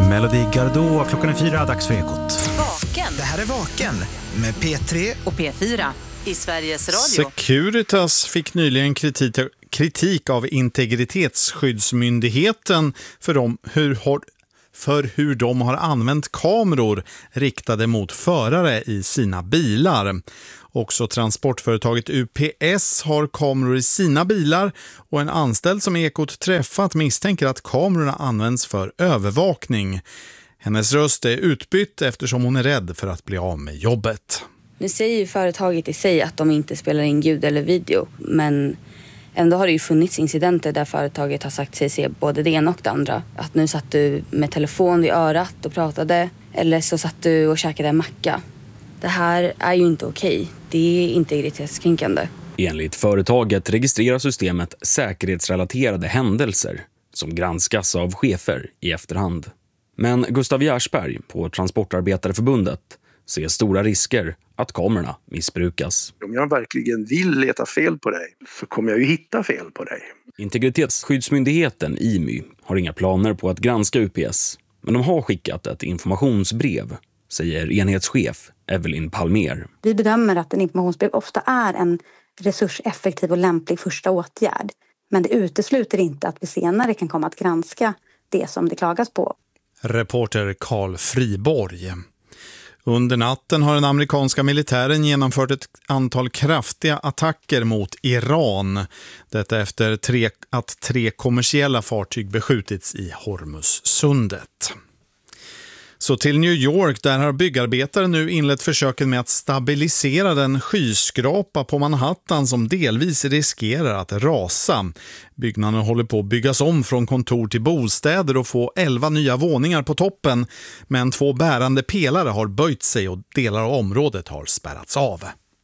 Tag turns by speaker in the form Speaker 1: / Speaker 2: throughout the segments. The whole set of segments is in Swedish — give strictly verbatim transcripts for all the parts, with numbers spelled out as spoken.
Speaker 1: Melody Gardot, klockan är fyra, dags för Ekot.
Speaker 2: Vaken.
Speaker 3: Det här är Vaken med P tre
Speaker 2: och P fyra i Sveriges Radio.
Speaker 4: Securitas fick nyligen kritik, kritik av Integritetsskyddsmyndigheten för, dem, hur, för hur de har använt kameror riktade mot förare i sina bilar. Också transportföretaget U P S har kameror i sina bilar och en anställd som Ekot träffat misstänker att kamerorna används för övervakning. Hennes röst är utbytt eftersom hon är rädd för att bli av med jobbet.
Speaker 5: Nu säger ju företaget i sig att de inte spelar in ljud eller video, men ändå har det ju funnits incidenter där företaget har sagt sig se både det ena och det andra. Att nu satt du med telefon vid örat och pratade, eller så satt du och käkade en macka. Det här är ju inte okej. Det är integritetskränkande.
Speaker 6: Enligt företaget registrerar systemet säkerhetsrelaterade händelser som granskas av chefer i efterhand. Men Gustav Järsberg på Transportarbetareförbundet ser stora risker att kamerorna missbrukas.
Speaker 7: Om jag verkligen vill leta fel på dig så kommer jag ju hitta fel på dig.
Speaker 6: Integritetsskyddsmyndigheten I M Y har inga planer på att granska U P S, men de har skickat ett informationsbrev, säger enhetschef Evelyn Palmer.
Speaker 8: Vi bedömer att en informationsbrev ofta är en resurseffektiv och lämplig första åtgärd. Men det utesluter inte att vi senare kan komma att granska det som det klagas på.
Speaker 4: Reporter Carl Friborg. Under natten har den amerikanska militären genomfört ett antal kraftiga attacker mot Iran. Detta efter tre, att tre kommersiella fartyg beskjutits i Hormuzsundet. Så till New York, där har byggarbetare nu inlett försöken med att stabilisera den skyskrapa på Manhattan som delvis riskerar att rasa. Byggnaden håller på att byggas om från kontor till bostäder och få elva nya våningar på toppen. Men två bärande pelare har böjt sig och delar av området har spärrats av.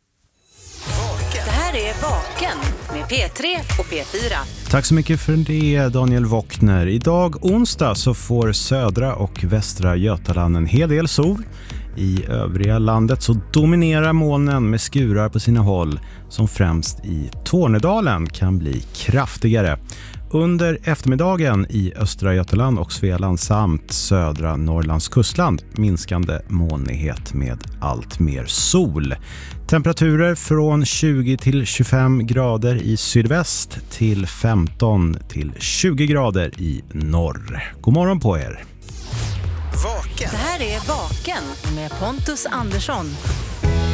Speaker 2: Det här är Vaken med P tre och P fyra.
Speaker 1: Tack så mycket för det, Daniel Wockner. Idag onsdag så får södra och västra Götaland en hel del sol. I övriga landet så dominerar molnen med skurar på sina håll som främst i Tornedalen kan bli kraftigare. Under eftermiddagen i östra Götaland och Svealand samt södra Norrlands kustland minskande molnighet med allt mer sol. Temperaturer från tjugo till tjugofem grader i sydväst till femton till tjugo grader i norr. God morgon på er!
Speaker 3: Vaken.
Speaker 2: Det här är Vaken med Pontus Andersson.